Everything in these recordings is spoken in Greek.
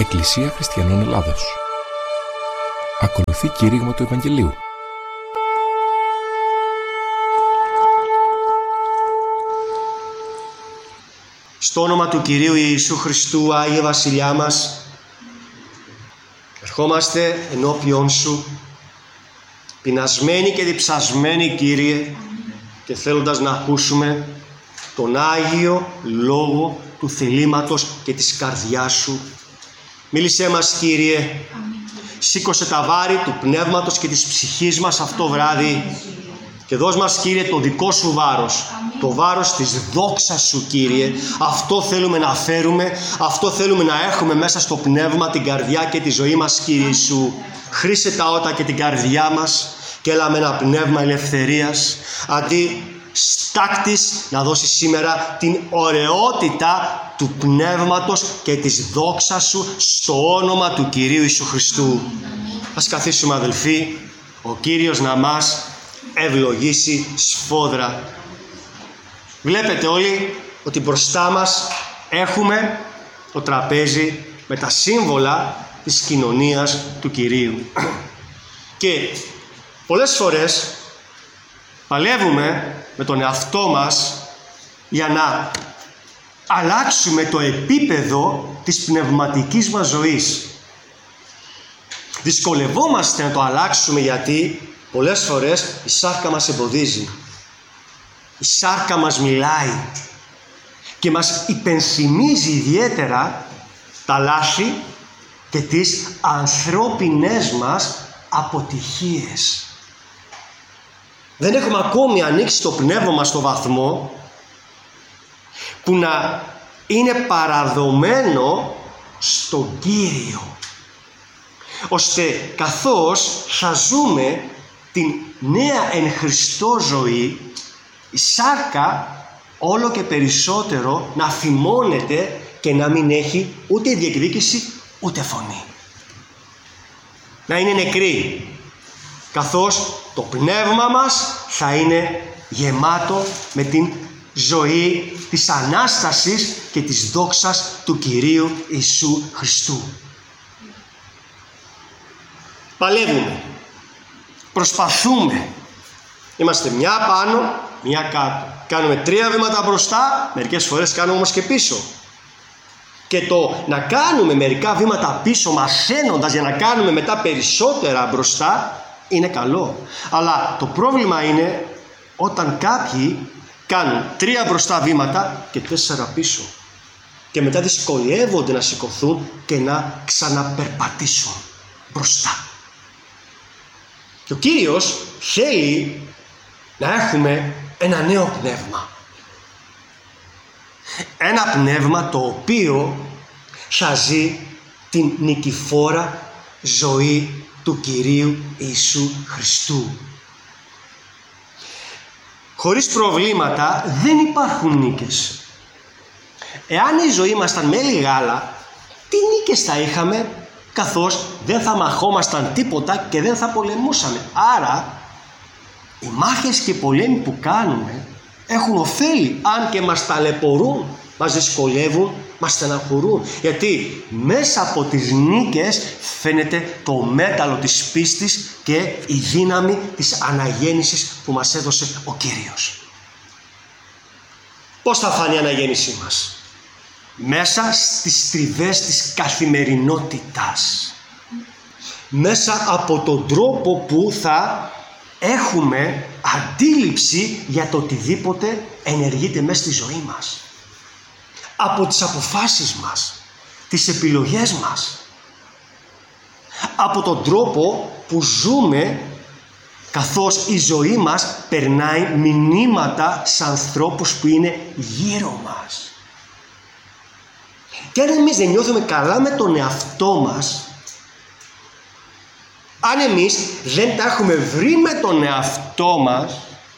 Εκκλησία Χριστιανών Ελλάδος. Ακολουθεί κήρυγμα του Ευαγγελίου. Στο όνομα του Κυρίου Ιησού Χριστού, Άγιε Βασιλιά μας, ερχόμαστε ενώπιον Σου, πεινασμένοι και διψασμένοι, Κύριε, και θέλοντας να ακούσουμε τον Άγιο Λόγο του θελήματος και της καρδιάς Σου. Μίλησέ μας, Κύριε, σήκωσε τα βάρη του πνεύματος και της ψυχής μας αυτό βράδυ και δώσ' μας, Κύριε, το δικό Σου βάρος, το βάρος της δόξας Σου, Κύριε. Αυτό θέλουμε να φέρουμε, αυτό θέλουμε να έχουμε μέσα στο πνεύμα, την καρδιά και τη ζωή μας, Κύριε Ιησού. Χρήσε τα ότα και την καρδιά μας και έλα με ένα πνεύμα ελευθερίας, αντί στάκτης να δώσει σήμερα την ωραιότητα του πνεύματος και της δόξας Σου στο όνομα του Κυρίου Ιησού Χριστού. Ας καθίσουμε, αδελφοί, ο Κύριος να μας ευλογήσει σφόδρα. Βλέπετε όλοι ότι μπροστά μας έχουμε το τραπέζι με τα σύμβολα της κοινωνίας του Κυρίου. Και πολλές φορές παλεύουμε με τον εαυτό μας για να αλλάξουμε το επίπεδο της πνευματικής μας ζωής. Δυσκολευόμαστε να το αλλάξουμε γιατί πολλές φορές η σάρκα μας εμποδίζει. Η σάρκα μας μιλάει και μας υπενθυμίζει ιδιαίτερα τα λάθη και τις ανθρώπινες μας αποτυχίες. Δεν έχουμε ακόμη ανοίξει το πνεύμα μας στο βαθμό που να είναι παραδομένο στον Κύριο, ώστε καθώς θα ζούμε την νέα εν Χριστώ ζωή, η σάρκα όλο και περισσότερο να θυμώνεται και να μην έχει ούτε διεκδίκηση ούτε φωνή. Να είναι νεκρή, καθώς το πνεύμα μας θα είναι γεμάτο με την ζωή της Ανάστασης και της δόξας του Κυρίου Ιησού Χριστού. Παλεύουμε, προσπαθούμε, είμαστε μια πάνω, μια κάτω. Κάνουμε 3 βήματα μπροστά, μερικές φορές κάνουμε όμως και πίσω. Και το να κάνουμε μερικά βήματα πίσω μαθαίνοντας για να κάνουμε μετά περισσότερα μπροστά είναι καλό. Αλλά το πρόβλημα είναι όταν κάποιοι κάνουν 3 μπροστά βήματα και 4 πίσω και μετά δυσκολεύονται να σηκωθούν και να ξαναπερπατήσουν μπροστά. Και ο Κύριος θέλει να έχουμε ένα νέο πνεύμα. Ένα πνεύμα το οποίο θα ζει την νικηφόρα ζωή του Κυρίου Ιησού Χριστού. Χωρίς προβλήματα δεν υπάρχουν νίκες. Εάν η ζωή μας ήταν μέλι γάλα, τι νίκες θα είχαμε, καθώς δεν θα μαχόμασταν τίποτα και δεν θα πολεμούσαμε. Άρα οι μάχες και οι πολέμοι που κάνουμε έχουν ωφέλη, αν και μας ταλαιπωρούν, μας δυσκολεύουν, μας στεναχωρούν. Γιατί μέσα από τις νίκες φαίνεται το μέταλλο της πίστης και η δύναμη της αναγέννησης που μας έδωσε ο Κύριος. Πώς θα φανεί η αναγέννησή μας? Μέσα στις τριβές της καθημερινότητας. Μέσα από τον τρόπο που θα έχουμε αντίληψη για το οτιδήποτε ενεργείται μέσα στη ζωή μας. Από τις αποφάσεις μας, τις επιλογές μας. Από τον τρόπο που ζούμε, καθώς η ζωή μας περνάει μηνύματα σε ανθρώπους που είναι γύρω μας. Και αν εμείς δεν νιώθουμε καλά με τον εαυτό μας, αν εμείς δεν τα έχουμε βρει με τον εαυτό μας,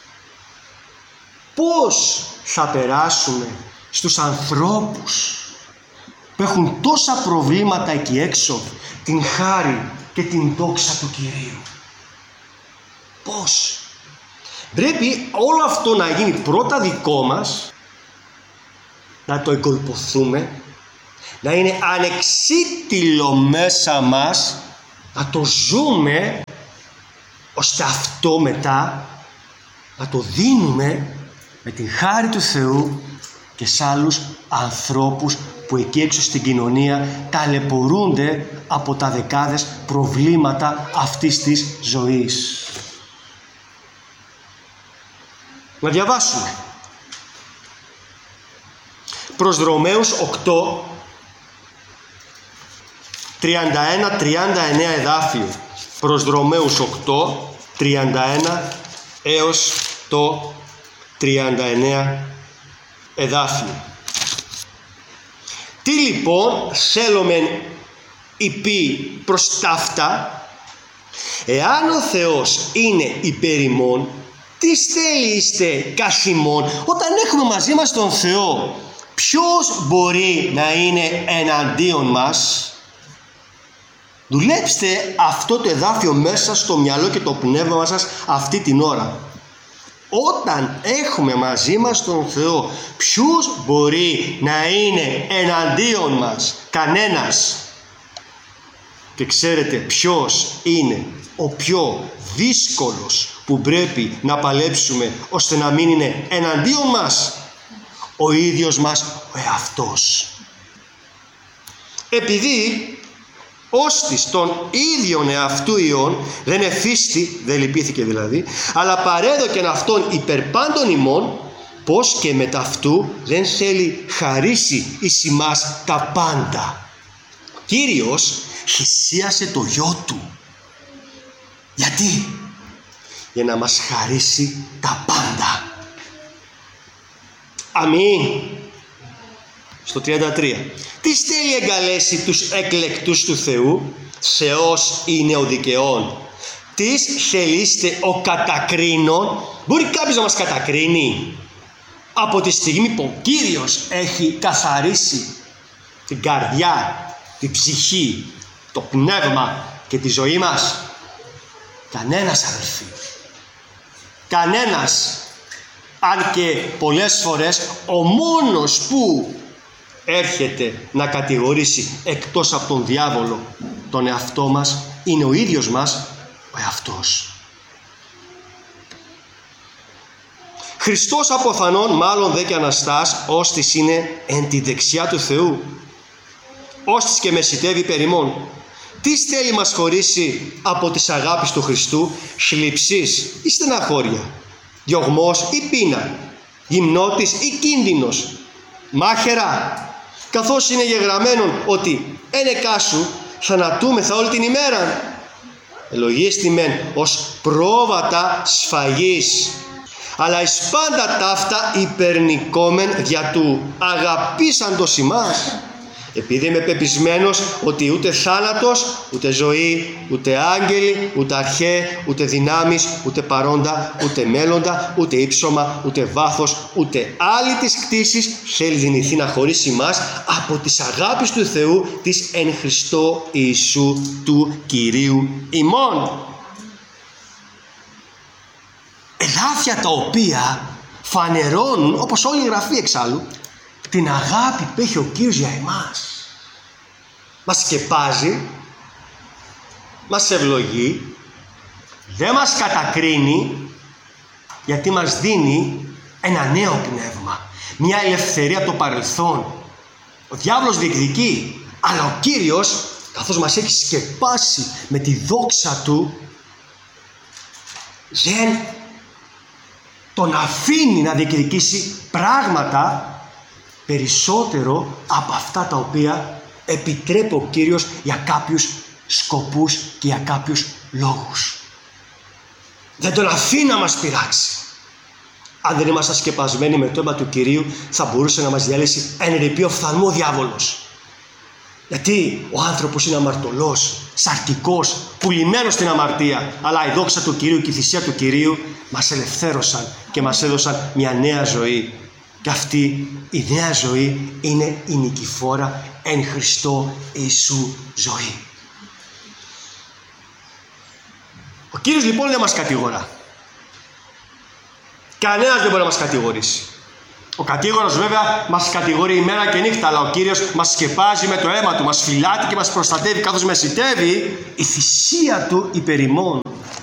πώς θα περάσουμε στους ανθρώπους που έχουν τόσα προβλήματα εκεί έξω την χάρη και την δόξα του Κυρίου? Πώς? Πρέπει όλο αυτό να γίνει πρώτα δικό μας, να το εγκολποθούμε να είναι ανεξίτηλο μέσα μας, να το ζούμε, ώστε αυτό μετά να το δίνουμε με την χάρη του Θεού και σε άλλους ανθρώπους που εκεί έξω στην κοινωνία ταλαιπωρούνται από τα δεκάδες προβλήματα αυτής της ζωής. Να διαβάσουμε. Προς Ρωμαίους 8, 31-39 εδάφιο. Προς Ρωμαίους 8, 31 έως το 39 εδάφιο. Τι λοιπόν θέλομεν υπή προς ταύτα, εάν ο Θεός είναι υπέρ ημών, τι θέλει είστε καθημών? Όταν έχουμε μαζί μας τον Θεό, ποιος μπορεί να είναι εναντίον μας? Δουλέψτε αυτό το εδάφιο μέσα στο μυαλό και το πνεύμα σας αυτή την ώρα. Όταν έχουμε μαζί μας τον Θεό, ποιος μπορεί να είναι εναντίον μας? Κανένας. Και ξέρετε ποιος είναι ο πιο δύσκολος που πρέπει να παλέψουμε ώστε να μην είναι εναντίον μας? Ο ίδιος μας ο εαυτός. Επειδή ώστις των ίδιων εαυτού ιών δεν εφίστη, δεν λυπήθηκε δηλαδή, αλλά παρέδοκεν αυτόν υπερπάντων ημών, πως και με ταυτού δεν θέλει χαρίσει εις ημάς τα πάντα. Ο Κύριος θυσίασε το γιο του. Γιατί? Για να μας χαρίσει τα πάντα. Αμήν. Στο 33. Τι θέλει εγκαλέσει τους εκλεκτούς του Θεού? Θεός είναι ο δικαιών. Τις θελείστε ο κατακρίνων? Μπορεί κάποιος να μας κατακρίνει? Από τη στιγμή που ο Κύριος έχει καθαρίσει την καρδιά, την ψυχή, το πνεύμα και τη ζωή μας, κανένας, αδελφοί, κανένας. Αν και πολλές φορές ο μόνος που έρχεται να κατηγορήσει εκτός από τον διάβολο τον εαυτό μας είναι ο ίδιος μας ο εαυτός. Χριστός αποθανών μάλλον δε και Αναστάς, ώστις είναι εν τη δεξιά του Θεού, ώστις και μεσητεύει περ ημών. Τι θέλει μας χωρίσει από τις αγάπης του Χριστού? Θλιψής ή στεναχώρια, διωγμός ή πείνα, γυμνότης ή κίνδυνος, μάχαιρα? Καθώς είναι γεγραμμένον ότι ενεκάσου θανατούμεθα όλη την ημέρα. Ελογίστη μεν ως πρόβατα σφαγής, αλλά εις πάντα ταύτα υπερνικόμεν δια του αγαπήσαντος ημάς. Επειδή είμαι πεπισμένος ότι ούτε θάνατος, ούτε ζωή, ούτε άγγελοι, ούτε αρχαί, ούτε δυνάμεις, ούτε παρόντα, ούτε μέλλοντα, ούτε ύψωμα, ούτε βάθος, ούτε άλλη της κτήσης θέλει δυνηθεί να χωρίσει μας από τις αγάπης του Θεού της εν Χριστώ Ιησού του Κυρίου ημών. Εδάφια τα οποία φανερώνουν, όπως όλη η Γραφή εξάλλου, την αγάπη που έχει ο Κύριος για εμάς. Μας σκεπάζει, μας ευλογεί, δεν μας κατακρίνει, γιατί μας δίνει ένα νέο πνεύμα, μια ελευθερία από το παρελθόν. Ο διάβολος διεκδικεί, αλλά ο Κύριος, καθώς μας έχει σκεπάσει με τη δόξα Του, δεν τον αφήνει να διεκδικήσει πράγματα περισσότερο από αυτά τα οποία επιτρέπει ο Κύριος για κάποιους σκοπούς και για κάποιους λόγους. Δεν τον αφήνει να μας πειράξει. Αν δεν ήμασταν σκεπασμένοι με το αίμα του Κυρίου, θα μπορούσε να μας διαλύσει εν ρηπείο οφθαλμού ο διάβολος. Γιατί ο άνθρωπος είναι αμαρτωλός, σαρκικός, πουλημένος στην αμαρτία, αλλά η δόξα του Κυρίου και η θυσία του Κυρίου μας ελευθέρωσαν και μας έδωσαν μια νέα ζωή. Και αυτή η νέα ζωή είναι η νικηφόρα εν Χριστώ Ιησού ζωή. Ο Κύριος λοιπόν δεν μας κατηγορά. Κανένας δεν μπορεί να μας κατηγορήσει. Ο κατήγορος βέβαια μας κατηγορεί ημέρα και νύχτα, αλλά ο Κύριος μας σκεπάζει με το αίμα του, μας φυλάτει και μας προστατεύει καθώς μεσιτεύει η θυσία του υπέρ ημών.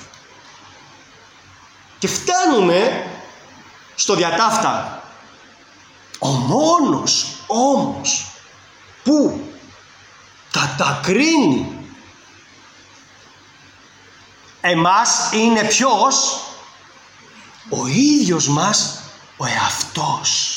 Και φτάνουμε στο διατάφτα. Ο μόνος όμως που κατακρίνει εμάς είναι ποιος? Ο ίδιος μας ο εαυτός.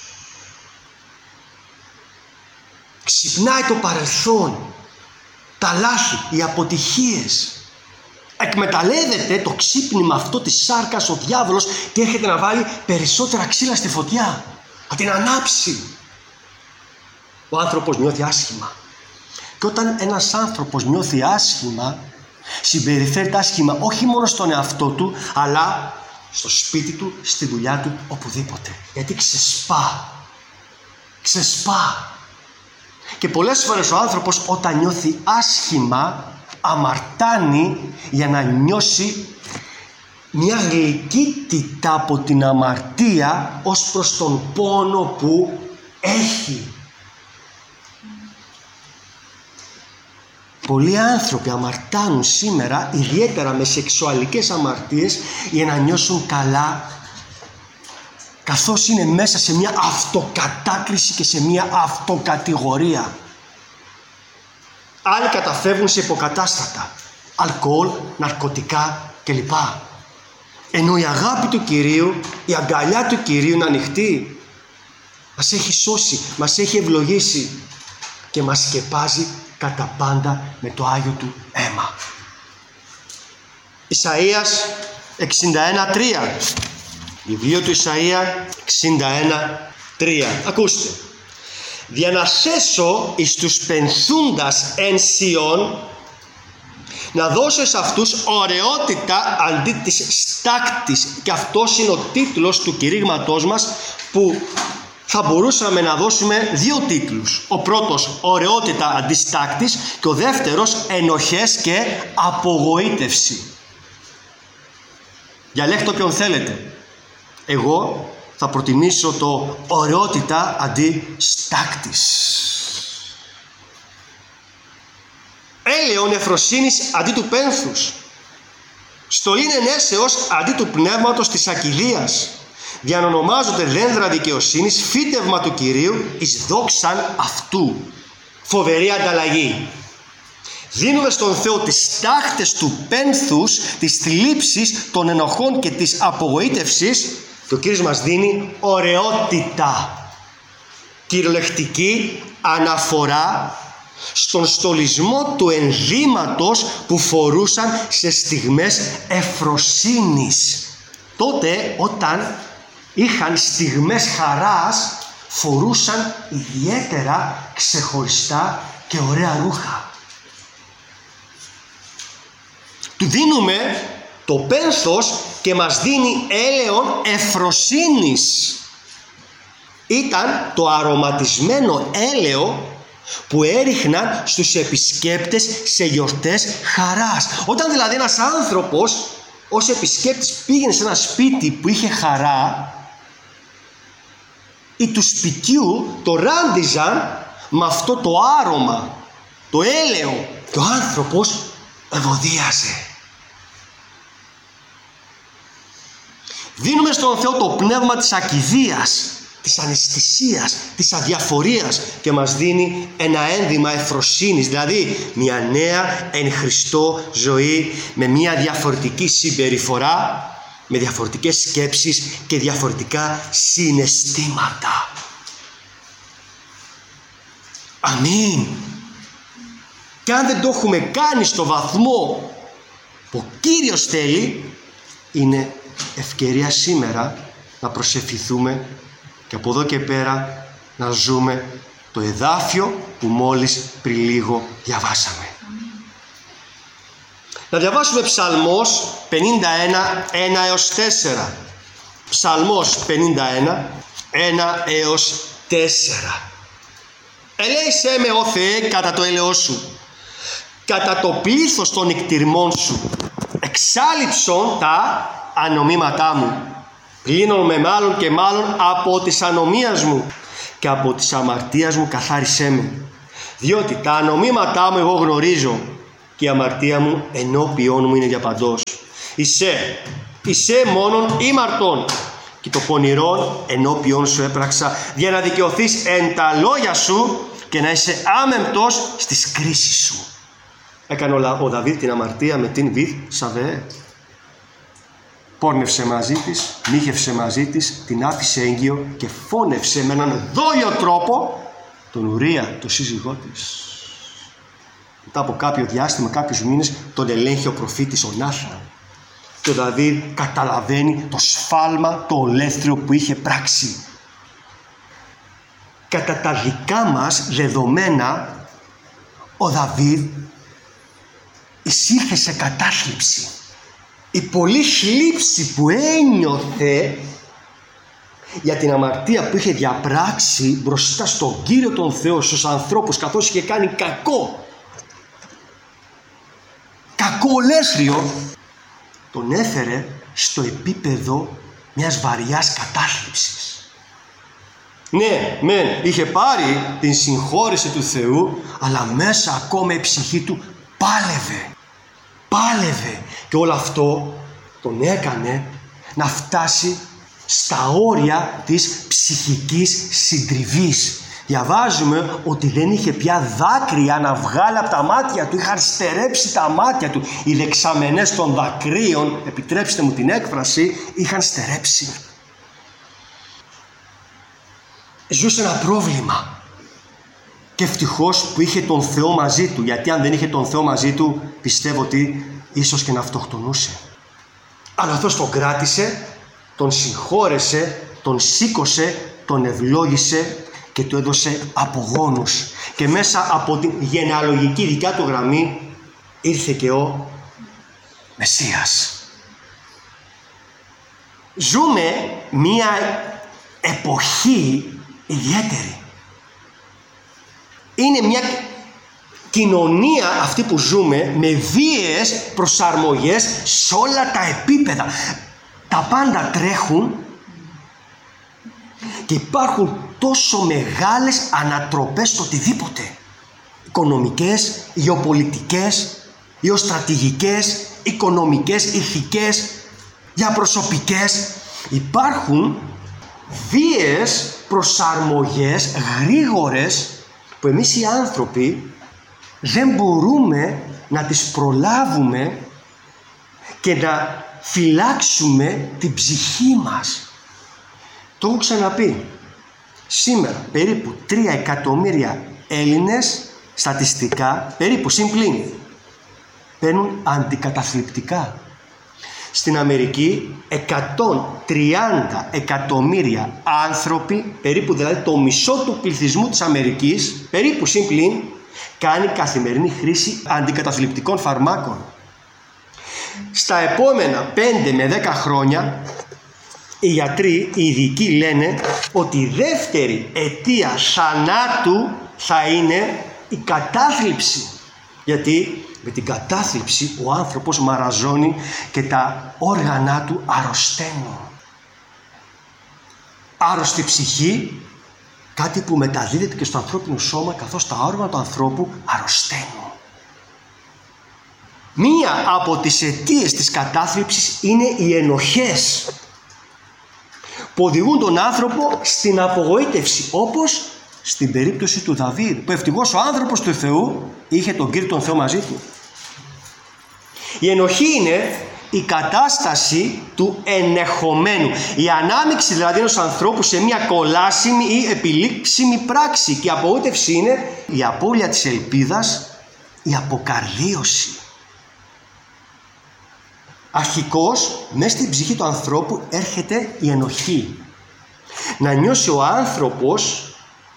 Ξυπνάει το παρελθόν, τα λάθη, οι αποτυχίες. Εκμεταλλεύεται το ξύπνημα αυτό της σάρκας ο διάβολος και έρχεται να βάλει περισσότερα ξύλα στη φωτιά, να την ανάψει. Ο άνθρωπος νιώθει άσχημα. Και όταν ένας άνθρωπος νιώθει άσχημα, συμπεριφέρεται άσχημα όχι μόνο στον εαυτό του, αλλά στο σπίτι του, στη δουλειά του, οπουδήποτε. Γιατί ξεσπά. Και πολλές φορές ο άνθρωπος όταν νιώθει άσχημα, αμαρτάνει για να νιώσει μια γλυκύτητα από την αμαρτία ως προς τον πόνο που έχει. Πολλοί άνθρωποι αμαρτάνουν σήμερα, ιδιαίτερα με σεξουαλικές αμαρτίες, για να νιώσουν καλά, καθώς είναι μέσα σε μια αυτοκατάκριση και σε μια αυτοκατηγορία. Άλλοι καταφεύγουν σε υποκατάστατα, αλκοόλ, ναρκωτικά κλπ. Ενώ η αγάπη του Κυρίου, η αγκαλιά του Κυρίου είναι ανοιχτή. Μας έχει σώσει, μας έχει ευλογήσει και μας σκεπάζει κατά πάντα με το Άγιο του αίμα. Ισαΐας 61:3. Βιβλίο του Ισαΐα 61:3. Ακούστε. «Δια να σέσω εις τους πενθούντας εν Σιών, να δώσω εις αυτούς ωραιότητα αντί της στάκτης». Και αυτός είναι ο τίτλος του κηρύγματός μας, που θα μπορούσαμε να δώσουμε δύο τίτλους. Ο πρώτος, ωραιότητα αντί στάκτης, και ο δεύτερος, ενοχές και απογοήτευση. Διαλέξτε όποιον θέλετε. Εγώ θα προτιμήσω το ωραιότητα αντί στάκτης. Έλεον εφροσύνης αντί του πένθους. Στολήν ενέσεως αντί του πνεύματος της ακηδείας. Διανονομάζονται δένδρα δικαιοσύνης, φύτευμα του Κυρίου εις δόξαν αυτού. Φοβερή ανταλλαγή. Δίνουμε στον Θεό τις τάχτες του πένθους, της θλίψης, των ενοχών και της απογοήτευσης, και ο Κύριος μας δίνει ωραιότητα. Κυριολεκτική αναφορά στον στολισμό του ενδύματος που φορούσαν σε στιγμές εφροσύνης. Τότε όταν είχαν στιγμές χαράς, φορούσαν ιδιαίτερα ξεχωριστά και ωραία ρούχα. Του δίνουμε το πένθος και μας δίνει έλεον εφροσύνης. Ήταν το αρωματισμένο έλαιο που έριχναν στους επισκέπτες σε γιορτές χαράς. Όταν δηλαδή ένας άνθρωπος ως επισκέπτης πήγαινε σε ένα σπίτι που είχε χαρά, οι του σπιτιού το ράντιζαν με αυτό το άρωμα, το έλαιο, και ο άνθρωπος ευωδίαζε. Δίνουμε στον Θεό το πνεύμα της ακηδείας, της αναισθησίας, της αδιαφορίας, και μας δίνει ένα ένδυμα εφροσύνης, δηλαδή μια νέα εν Χριστώ ζωή με μια διαφορετική συμπεριφορά, με διαφορετικές σκέψεις και διαφορετικά συναισθήματα. Αμήν. Και αν δεν το έχουμε κάνει στο βαθμό που ο Κύριος θέλει, είναι ευκαιρία σήμερα να προσευχηθούμε και από εδώ και πέρα να ζούμε το εδάφιο που μόλις πριν λίγο διαβάσαμε. Να διαβάσουμε Ψαλμός 51, 1 έως 4. Ψαλμός 51, 1 έως 4. Ελέησέ με, ο Θεέ, κατά το έλεος σου, κατά το πλήθος των εκτιρμών σου, εξάλειψον τα ανομήματά μου. Πλύνομαι μάλλον και μάλλον από της ανομίας μου και από της αμαρτίας μου καθάρισέ με. Διότι τα ανομήματά μου εγώ γνωρίζω και η αμαρτία μου ενώπιόν μου είναι για παντός. Εισέ μόνον ήμαρτον και το πονηρόν ενώπιόν σου έπραξα για να δικαιωθείς εν τα λόγια σου και να είσαι άμεμπτος στις κρίσεις σου. Έκανε ο Δαβίδ την αμαρτία με την Βηθσαβέ. Πόρνευσε μαζί της, μύχευσε μαζί της, την άφησε έγκυο και φώνευσε με έναν δόλιο τρόπο τον Ουρία, τον σύζυγό της. Μετά από κάποιο διάστημα, κάποιους μήνες, τον ελέγχει ο προφήτης ο Νάθαν. Και ο Δαβίδ καταλαβαίνει το σφάλμα, το ολέθριο που είχε πράξει. Κατά τα δικά μας δεδομένα, ο Δαβίδ εισήλθε σε κατάθλιψη. Η πολλή θλίψη που ένιωθε για την αμαρτία που είχε διαπράξει μπροστά στον Κύριο τον Θεό, στους ανθρώπους, καθώς είχε κάνει κακό ολέθριο, τον έφερε στο επίπεδο μιας βαριάς κατάθλιψης. Ναι, είχε πάρει την συγχώρεση του Θεού, αλλά μέσα ακόμα η ψυχή του πάλευε. Και όλο αυτό τον έκανε να φτάσει στα όρια της ψυχικής συντριβής. Διαβάζουμε ότι δεν είχε πια δάκρυα να βγάλει από τα μάτια του. Είχαν στερέψει τα μάτια του. Οι δεξαμενές των δακρύων, επιτρέψτε μου την έκφραση, είχαν στερέψει. Ζούσε ένα πρόβλημα. Και ευτυχώς που είχε τον Θεό μαζί του. Γιατί αν δεν είχε τον Θεό μαζί του, πιστεύω ότι ίσως και να αυτοκτονούσε. Αλλά αυτός τον κράτησε, τον συγχώρεσε, τον σήκωσε, τον ευλόγησε και του έδωσε απογόνους. Και μέσα από την γενεαλογική δικιά του γραμμή ήρθε και ο Μεσσίας. Ζούμε μία εποχή ιδιαίτερη. Είναι μια κοινωνία αυτή που ζούμε με βίαιες προσαρμογές σε όλα τα επίπεδα. Τα πάντα τρέχουν και υπάρχουν τόσο μεγάλες ανατροπές στο οτιδήποτε. Οικονομικές, γεωπολιτικές, γεωστρατηγικές, οικονομικές, ηθικές, διαπροσωπικές. Υπάρχουν βίαιες προσαρμογές γρήγορες που εμείς οι άνθρωποι δεν μπορούμε να τις προλάβουμε και να φυλάξουμε την ψυχή μας. Το έχω ξαναπεί. Σήμερα περίπου 3 εκατομμύρια Έλληνες στατιστικά, περίπου συμπλήν, παίρνουν αντικαταθλιπτικά. Στην Αμερική 130 εκατομμύρια άνθρωποι, περίπου δηλαδή το μισό του πληθυσμού της Αμερικής, περίπου συμπλήν, κάνει καθημερινή χρήση αντικαταθλιπτικών φαρμάκων. Στα επόμενα 5 με 10 χρόνια οι γιατροί, οι ειδικοί λένε ότι η δεύτερη αιτία θανάτου θα είναι η κατάθλιψη. Γιατί με την κατάθλιψη ο άνθρωπος μαραζώνει και τα όργανα του αρρωσταίνουν. Άρρωστη ψυχή, κάτι που μεταδίδεται και στο ανθρώπινο σώμα, καθώς τα όργανα του ανθρώπου αρρωσταίνουν. Μία από τις αιτίες της κατάθλιψης είναι οι ενοχές που οδηγούν τον άνθρωπο στην απογοήτευση, όπως στην περίπτωση του Δαβίδ, που ευτυχώς ο άνθρωπος του Θεού είχε τον Κύριο τον Θεό μαζί του. Η ενοχή είναι η κατάσταση του ενεχομένου, η ανάμειξη δηλαδή ενός ανθρώπου σε μια κολάσιμη ή επιλήξιμη πράξη, και η απογοήτευση είναι η απώλεια της ελπίδας, η αποκαρδίωση. Αρχικώς μέσα στην ψυχή του ανθρώπου έρχεται η ενοχή. Να νιώσει ο άνθρωπος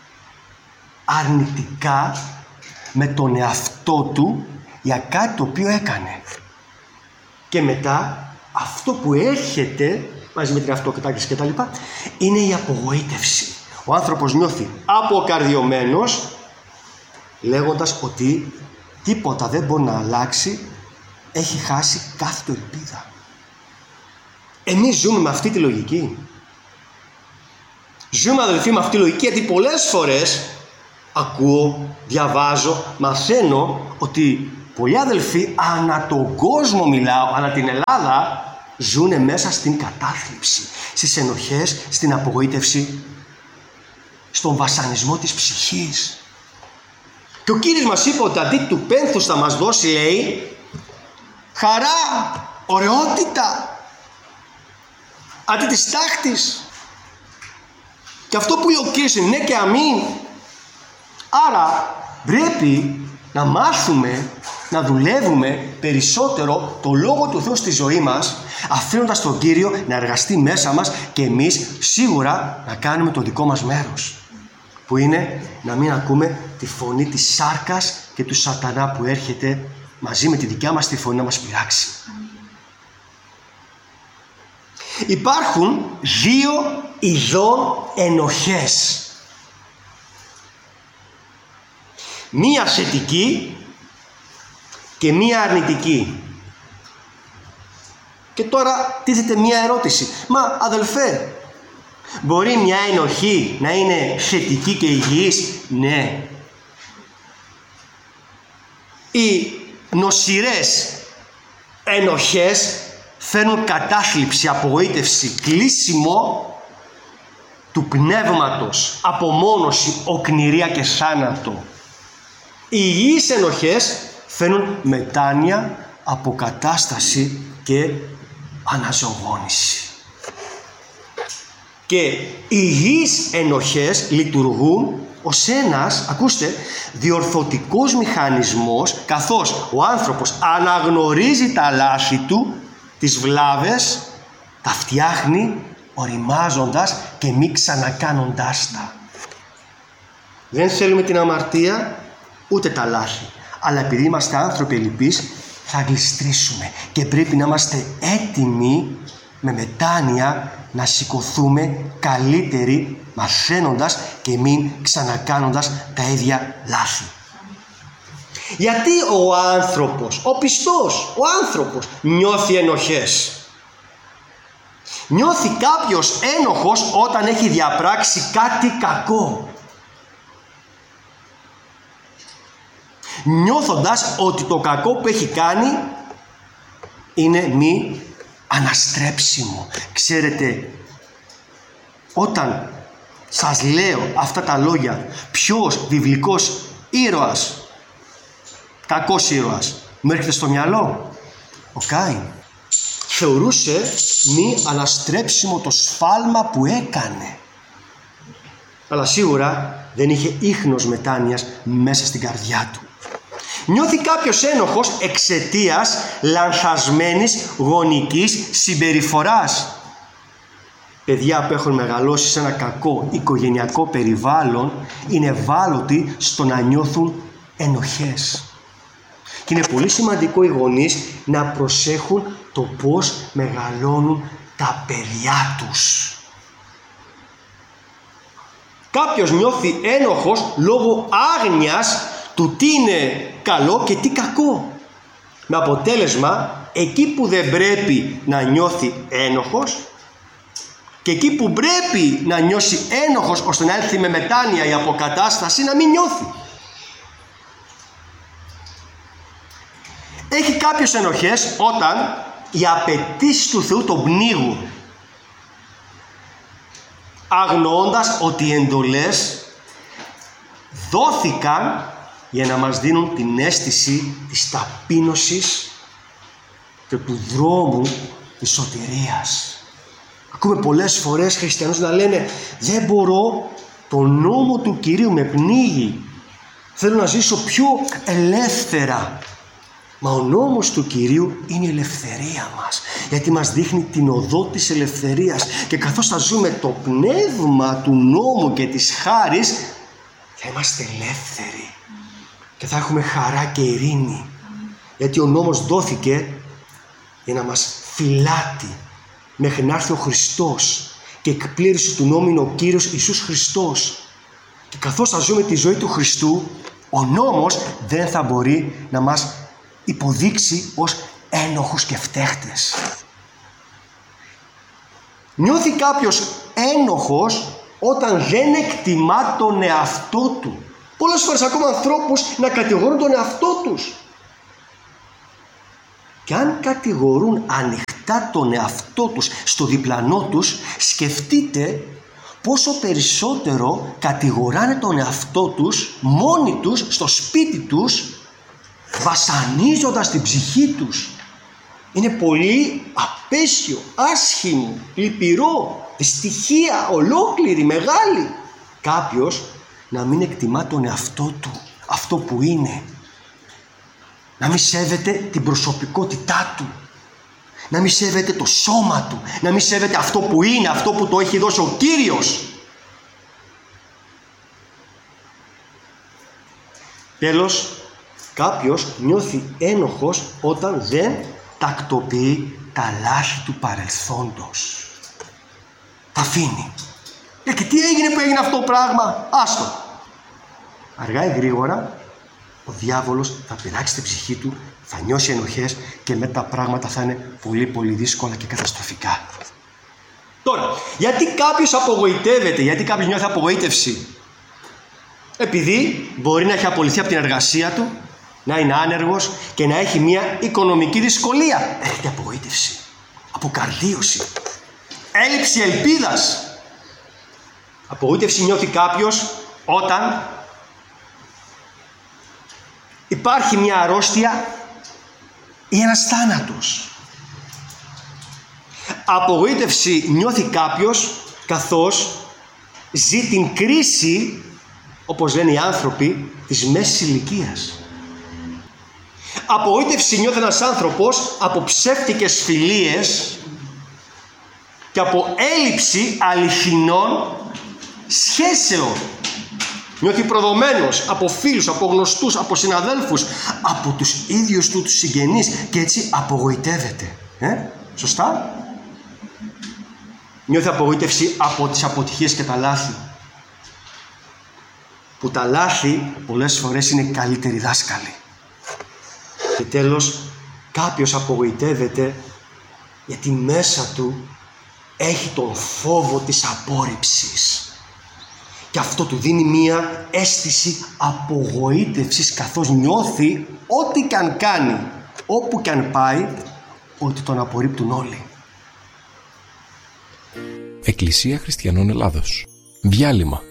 αρνητικά με τον εαυτό του για κάτι το οποίο έκανε. Και μετά αυτό που έρχεται μαζί με την αυτοκατάκριση και τα λοιπά είναι η απογοήτευση. Ο άνθρωπος νιώθει αποκαρδιωμένος, λέγοντας ότι τίποτα δεν μπορεί να αλλάξει, έχει χάσει κάθε του ελπίδα. Εμείς ζούμε με αυτή τη λογική. Ζούμε, αδελφοί, με αυτή τη λογική, γιατί πολλές φορές ακούω, διαβάζω, μαθαίνω ότι πολλοί αδελφοί ανά τον κόσμο, μιλάω, ανά την Ελλάδα, ζουνε μέσα στην κατάθλιψη, στις ενοχές, στην απογοήτευση, στον βασανισμό της ψυχής. Και ο Κύριος μας είπε ότι αντί του πένθους θα μας δώσει, λέει, χαρά, ωραιότητα, αντί της τάχτης. Και αυτό που λέει ο Κύριος είναι ναι και αμήν. Άρα πρέπει να μάθουμε να δουλεύουμε περισσότερο το Λόγο του Θεού στη ζωή μας, αφήνοντας τον Κύριο να εργαστεί μέσα μας και εμείς σίγουρα να κάνουμε το δικό μας μέρος, που είναι να μην ακούμε τη φωνή της σάρκας και του σατανά που έρχεται μαζί με τη δικιά μας τη φωνή να μας πειράξει. Υπάρχουν δύο ειδών ενοχές. Μία θετική και μία αρνητική. Και τώρα τίθεται μία ερώτηση. Μα αδελφέ, μπορεί μια ενοχή να είναι θετική και υγιής? Ναι. Οι νοσηρές ενοχές φέρνουν κατάθλιψη, απογοήτευση, κλείσιμο του πνεύματος, απομόνωση, οκνηρία και θάνατο. Οι υγιείς ενοχές φέρνουν μετάνοια, αποκατάσταση και αναζωογόνηση. Και οι υγιείς ενοχές λειτουργούν ως ένας, ακούστε, διορθωτικός μηχανισμός, καθώς ο άνθρωπος αναγνωρίζει τα λάθη του, τις βλάβες, τα φτιάχνει οριμάζοντας και μη ξανακάνοντάς τα. Δεν θέλουμε την αμαρτία ούτε τα λάθη, αλλά επειδή είμαστε άνθρωποι ελλειπείς θα γλιστρήσουμε και πρέπει να είμαστε έτοιμοι με μετάνοια να σηκωθούμε καλύτεροι, μαθαίνοντας και μην ξανακάνοντας τα ίδια λάθη. Γιατί ο άνθρωπος, ο πιστός, ο άνθρωπος νιώθει ενοχές? Νιώθει κάποιος ένοχος όταν έχει διαπράξει κάτι κακό, νιώθοντας ότι το κακό που έχει κάνει είναι μη αναστρέψιμο. Ξέρετε, όταν σας λέω αυτά τα λόγια, ποιος βιβλικός ήρωας, κακός ήρωας, μου έρχεται στο μυαλό? Ο Κάιν. Θεωρούσε μη αναστρέψιμο το σφάλμα που έκανε, αλλά σίγουρα δεν είχε ίχνος μετάνοιας μέσα στην καρδιά του. Νιώθει κάποιος ένοχος εξαιτίας λανθασμένης γονικής συμπεριφοράς. Παιδιά που έχουν μεγαλώσει σε ένα κακό οικογενειακό περιβάλλον είναι ευάλωτοι στο να νιώθουν ενοχές. Και είναι πολύ σημαντικό οι γονείς να προσέχουν το πώς μεγαλώνουν τα παιδιά τους. Κάποιος νιώθει ένοχος λόγω άγνοιας του τι είναι καλό και τι κακό. Με αποτέλεσμα, εκεί που δεν πρέπει να νιώθει ένοχος και εκεί που πρέπει να νιώσει ένοχος ώστε να έρθει με μετάνοια η αποκατάσταση, να μην νιώθει. Έχει κάποιες ενοχές όταν οι απαιτήσεις του Θεού τον πνίγουν, αγνοώντας ότι οι εντολές δόθηκαν για να μας δίνουν την αίσθηση της ταπείνωσης και του δρόμου της σωτηρίας. Ακούμε πολλές φορές χριστιανούς να λένε «Δεν μπορώ, το νόμο του Κυρίου με πνίγει, θέλω να ζήσω πιο ελεύθερα». Μα ο νόμος του Κυρίου είναι η ελευθερία μας, γιατί μας δείχνει την οδό της ελευθερίας, και καθώς θα ζούμε το πνεύμα του νόμου και της χάρης, θα είμαστε ελεύθεροι και θα έχουμε χαρά και ειρήνη, γιατί ο νόμος δόθηκε για να μας φυλάτει μέχρι να έρθει ο Χριστός, και εκπλήρωση του νόμου είναι ο Κύριος Ιησούς Χριστός. Και καθώς θα ζούμε τη ζωή του Χριστού, ο νόμος δεν θα μπορεί να μας υποδείξει ως ένοχους και φταίχτες. Νιώθει κάποιος ένοχος όταν δεν εκτιμά τον εαυτό του. Πολλές φορές ακόμα ανθρώπους να κατηγορούν τον εαυτό τους. Και αν κατηγορούν ανοιχτά τον εαυτό τους στο διπλανό τους, σκεφτείτε πόσο περισσότερο κατηγοράνε τον εαυτό τους μόνοι τους στο σπίτι τους, βασανίζοντας την ψυχή τους. Είναι πολύ απέσιο, άσχημο, λυπηρό, δυστυχία ολόκληρη, μεγάλη. Κάποιος να μην εκτιμά τον εαυτό του, αυτό που είναι. Να μην σέβεται την προσωπικότητά του. Να μην σέβεται το σώμα του. Να μην σέβεται αυτό που είναι, αυτό που το έχει δώσει ο Κύριος. Τέλος, κάποιος νιώθει ένοχος όταν δεν τακτοποιεί τα λάθη του παρελθόντος. Τα αφήνει. Και τι έγινε που έγινε αυτό το πράγμα? Άστο. Αργά ή γρήγορα ο διάβολος θα πειράξει την ψυχή του, θα νιώσει ενοχές και μετά τα πράγματα θα είναι πολύ πολύ δύσκολα και καταστροφικά. Τώρα, γιατί κάποιος απογοητεύεται, γιατί κάποιος νιώθει απογοήτευση? Επειδή μπορεί να έχει απολυθεί από την εργασία του, να είναι άνεργος και να έχει μια οικονομική δυσκολία. Έχετε απογοήτευση, αποκαρδίωση, έλλειψη ελπίδας. Απογοήτευση νιώθει κάποιος όταν υπάρχει μια αρρώστια ή ένας θάνατος. Απογοήτευση νιώθει κάποιος καθώς ζει την κρίση, όπως λένε οι άνθρωποι, της μέσης ηλικίας. Απογοήτευση νιώθει ένας άνθρωπος από ψεύτικες φιλίες και από έλλειψη αληθινών σχέσεων. Νιώθει προδομένος από φίλους, από γνωστούς, από συναδέλφους, από τους ίδιους του τους συγγενείς και έτσι απογοητεύεται. Σωστά? Νιώθει απογοήτευση από τις αποτυχίες και τα λάθη. Που τα λάθη πολλές φορές είναι καλύτεροι δάσκαλοι. Και τέλος, κάποιος απογοητεύεται γιατί μέσα του έχει τον φόβο της απόρριψης. Και αυτό του δίνει μία αίσθηση απογοήτευσης, καθώς νιώθει ό,τι και αν κάνει, όπου και αν πάει, ότι τον απορρίπτουν όλοι. Εκκλησία Χριστιανών Ελλάδος. Διάλειμμα.